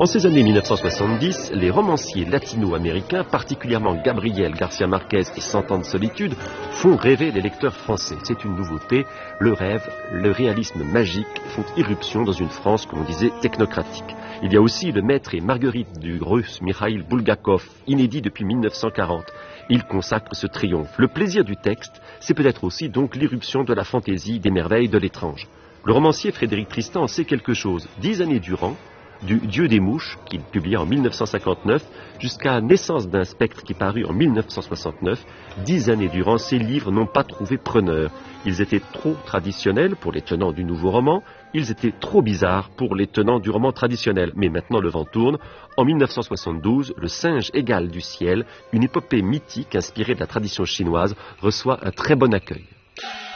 En ces années 1970, les romanciers latino-américains, particulièrement Gabriel García Márquez et Cent ans de solitude, font rêver les lecteurs français. C'est une nouveauté. Le rêve, le réalisme magique font irruption dans une France, comme on disait, technocratique. Il y a aussi Le Maître et Marguerite du Russe Mikhaïl Bulgakov, inédit depuis 1940. Il consacre ce triomphe. Le plaisir du texte, c'est peut-être aussi donc l'irruption de la fantaisie, des merveilles, de l'étrange. Le romancier Frédéric Tristan en sait quelque chose. 10 années durant, du Dieu des mouches, qu'il publia en 1959, jusqu'à Naissance d'un spectre qui parut en 1969, 10 années durant, ces livres n'ont pas trouvé preneur. Ils étaient trop traditionnels pour les tenants du nouveau roman, ils étaient trop bizarres pour les tenants du roman traditionnel. Mais maintenant le vent tourne. En 1972, Le singe égal du ciel, une épopée mythique inspirée de la tradition chinoise, reçoit un très bon accueil.